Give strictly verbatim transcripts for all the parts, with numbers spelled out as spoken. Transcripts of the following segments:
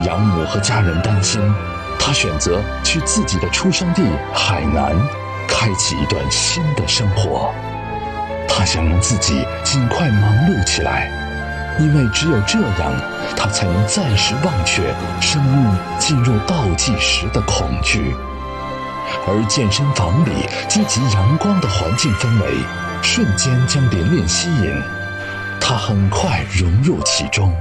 养母和家人担心，他选择去自己的出生地海南，开启一段新的生活。他想让自己尽快忙碌起来，因为只有这样，他才能暂时忘却生命进入倒计时的恐惧。而健身房里积极阳光的环境氛围，瞬间将连连吸引，他很快融入其中。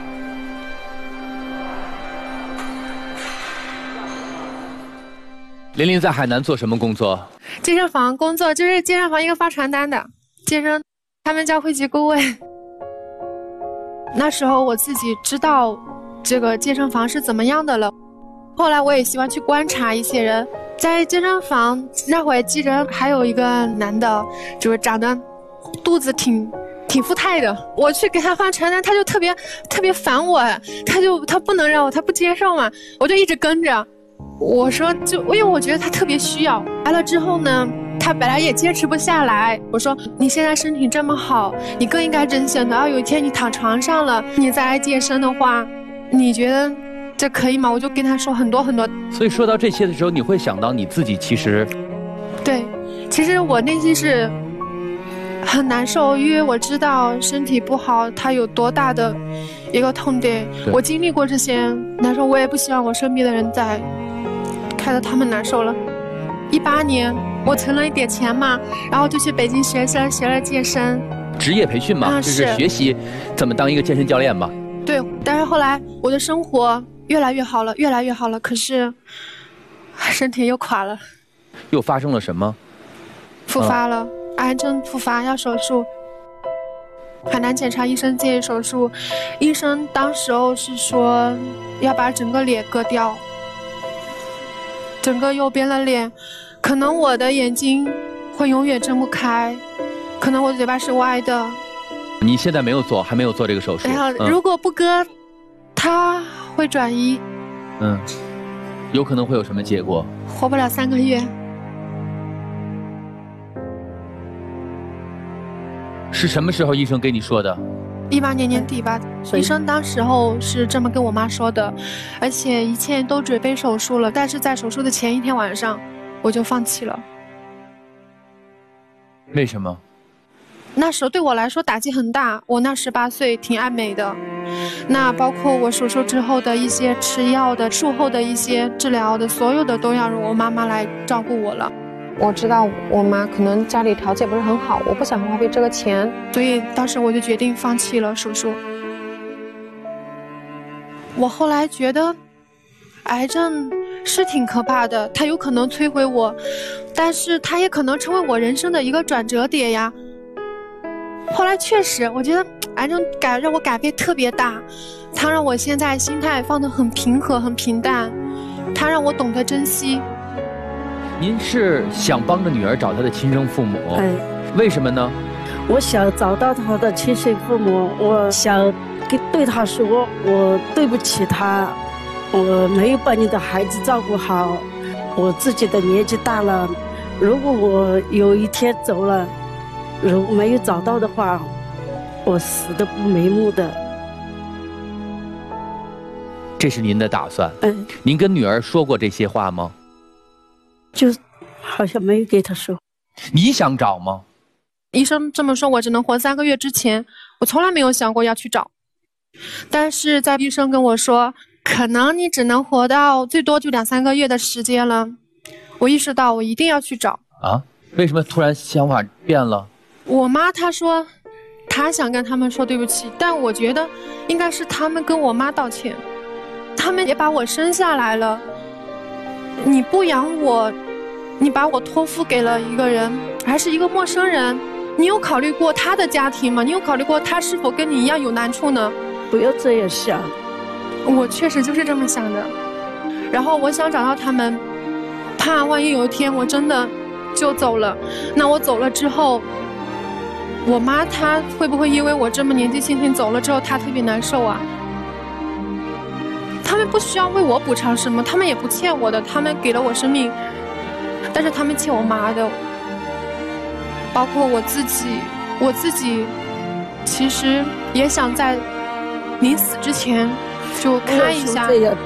玲玲在海南做什么工作？ 健身房工作，就是健身房一个发传单的健身，他们叫会籍顾问。那时候我自己知道这个健身房是怎么样的了，后来我也喜欢去观察一些人。在健身房那会记着还有一个男的，就是长得肚子挺挺富态的，我去给他发传单，他就特别特别烦我，他就他不能让我，他不接受嘛，我就一直跟着。我说就因为我觉得他特别需要，来了之后呢，他本来也坚持不下来。我说你现在身体这么好，你更应该珍惜。等到有一天你躺床上了，你再来健身的话，你觉得这可以吗？我就跟他说很多很多。 所以说到这些的时候，你会想到你自己其实， 对，其实我内心是很难受，因为我知道身体不好它有多大的一个痛点。我经历过这些难受，我也不希望我身边的人再看得他们难受了。一八年我存了一点钱嘛，然后就去北京学生学了健身职业培训嘛、啊、就是学习怎么当一个健身教练嘛。 对，但是后来我的生活越来越好了，越来越好了，可是身体又垮了。 又发生了什么？ 复发了、啊、癌症复发，要手术。海南检查医生建议手术，医生当时候是说要把整个脸割掉，整个右边的脸，可能我的眼睛会永远睁不开，可能我的嘴巴是歪的。 你现在没有做，还没有做这个手术。 然后、嗯、如果不割，它会转移。 嗯，有可能会有什么结果？ 活不了三个月。 是什么时候医生跟你说的？ 一八年年底吧，医生当时候是这么跟我妈说的，而且一切都准备手术了，但是在手术的前一天晚上，我就放弃了。 为什么？ 那时候对我来说打击很大，我那十八岁挺爱美的，那包括我手术之后的一些吃药的、术后的一些治疗的，所有的都要我妈妈来照顾我了。 我知道我妈可能家里条件不是很好，我不想花费这个钱， 所以当时我就决定放弃了手术。我后来觉得癌症是挺可怕的，它有可能摧毁我，但是它也可能成为我人生的一个转折点呀。后来确实我觉得癌症改让我改变特别大，它让我现在心态放得很平和很平淡，它让我懂得珍惜。 您是想帮着女儿找她的亲生父母？ 哎， 为什么呢？ 我想找到她的亲生父母，我想跟对她说，我对不起她，我没有把你的孩子照顾好，我自己的年纪大了，如果我有一天走了，如果没有找到的话，我死得不瞑目的。 这是您的打算？ 嗯。 您跟女儿说过这些话吗？ 就好像没有给他说。 你想找吗？ 医生这么说，我只能活三个月之前，我从来没有想过要去找。但是在医生跟我说，可能你只能活到最多就两三个月的时间了，我意识到我一定要去找。 啊？为什么突然想法变了？ 我妈她说，她想跟他们说对不起，但我觉得应该是他们跟我妈道歉。他们也把我生下来了，你不养我，你把我托付给了一个人，还是一个陌生人，你有考虑过他的家庭吗？你有考虑过他是否跟你一样有难处呢？ 不要这样想。 我确实就是这么想的。然后我想找到他们，怕万一有一天我真的就走了，那我走了之后，我妈她会不会因为我这么年纪轻轻走了之后，她特别难受啊？他们不需要为我补偿什么，他们也不欠我的，他们给了我生命，但是他们欠我妈的。包括我自己，我自己其实也想在临死之前就就看一下。